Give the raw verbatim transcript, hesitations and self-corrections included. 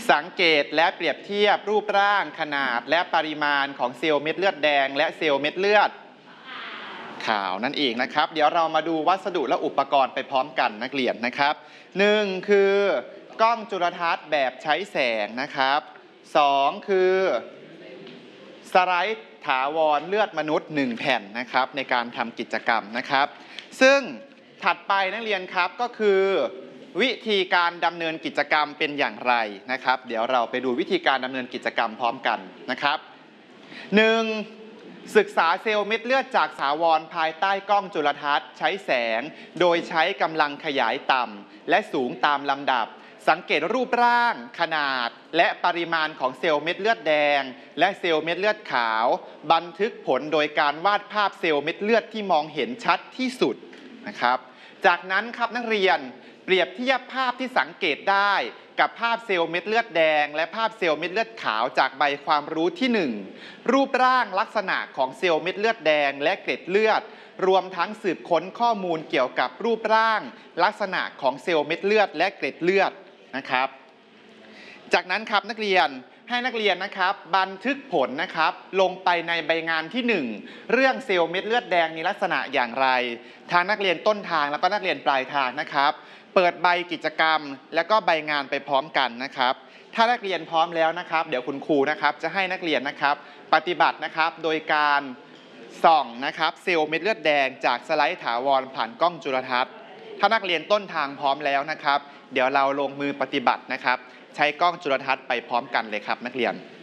สังเกตและเปรียบเทียบรูปร่างขนาดและปริมาณของเซลล์เม็ดเลือดแดงและเซลล์เม็ดเลือดขาวนั่นเองนะครับเดี๋ยวเรามาดูวัสดุและอุปกรณ์ไปพร้อมกันนักเรียนนะครับหนึ่งคือกล้องจุลทรรศน์แบบใช้แสงนะครับสองคือสไลด์ถาวรเลือดมนุษย์หนึ่งแผ่นนะครับในการทำกิจกรรมนะครับซึ่งถัดไปนักเรียนครับก็คือวิธีการดำเนินกิจกรรมเป็นอย่างไรนะครับเดี๋ยวเราไปดูวิธีการดำเนินกิจกรรมพร้อมกันนะครับหนึ่งศึกษาเซลล์เม็ดเลือดจากถาวรภายใต้กล้องจุลทรรศน์ใช้แสงโดยใช้กำลังขยายต่ำและสูงตามลำดับสังเกตรูปร่างขนาดและปริมาณของเซลล์เม็ดเลือดแดงและเซลล์เม็ดเลือดขาวบันทึกผลโดยการวาดภาพเซลล์เม็ดเลือดที่มองเห็นชัดที่สุดนะครับจากนั้นครับนักเรียนเปรียบเทียบภาพที่สังเกตได้กับภาพเซลล์เม็ดเลือดแดงและภาพเซลล์เม็ดเลือดขาวจากใบความรู้ที่หนึ่งรูปร่างลักษณะของเซลล์เม็ดเลือดแดงและเกล็ดเลือดรวมทั้งสืบค้นข้อมูลเกี่ยวกับรูปร่างลักษณะของเซลล์เม็ดเลือดและเกล็ดเลือดนะครับจากนั้นครับนักเรียนให้นักเรียนนะครับบันทึกผลนะครับลงไปในใบงานที่หนึ่งเรื่องเซลล์เม็ดเลือดแดงมีลักษณะอย่างไรทางนักเรียนต้นทางแล้วก็นักเรียนปลายทางนะครับเปิดใบกิจกรรมแล้วก็ใบงานไปพร้อมกันนะครับถ้านักเรียนพร้อมแล้วนะครับเดี๋ยวคุณครูนะครับจะให้นักเรียนนะครับปฏิบัตินะครับโดยการส่องนะครับเซลล์เม็ดเลือดแดงจากสไลด์ถาวรผ่านกล้องจุลทรรศน์ถ้านักเรียนต้นทางพร้อมแล้วนะครับเดี๋ยวเราลงมือปฏิบัตินะครับใช้กล้องจุลทรรศน์ไปพร้อมกันเลยครับนักเรียน